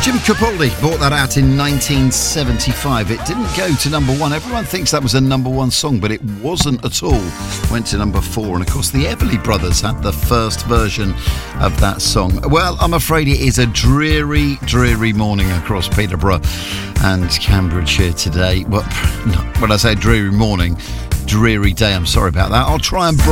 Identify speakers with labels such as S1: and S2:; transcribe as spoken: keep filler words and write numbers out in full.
S1: Jim Capaldi brought that out in nineteen seventy-five. It didn't go to number one. Everyone thinks that was a number one song, but it wasn't at all. Went to number four. And of course, the Everly Brothers had the first version of that song. Well, I'm afraid it is a dreary, dreary morning across Peterborough and Cambridgeshire today. Well, when I say dreary morning, dreary day, I'm sorry about that. I'll try and